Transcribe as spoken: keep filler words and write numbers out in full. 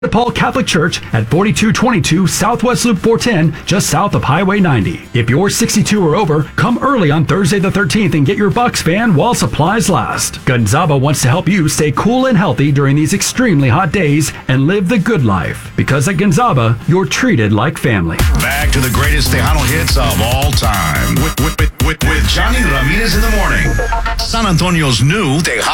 Paul Catholic Church at forty-two twenty-two Southwest Loop four ten, just south of Highway ninety. If you're sixty-two or over, come early on Thursday the thirteenth and get your Bucks fan while supplies last. Gonzaba wants to help you stay cool and healthy during these extremely hot days and live the good life. Because at Gonzaba, you're treated like family. Back to the greatest Tejano hits of all time with, with, with, with, with Johnny Ramirez in the morning. San Antonio's new Tejano